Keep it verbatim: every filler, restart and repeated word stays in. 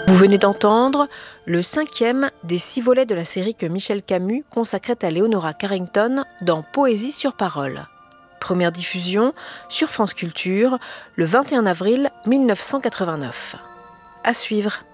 Vous venez d'entendre le cinquième des six volets de la série que Michel Camus consacrait à Leonora Carrington dans Poésie sur parole. Première diffusion sur France Culture le vingt et un avril mille neuf cent quatre-vingt-neuf. À suivre.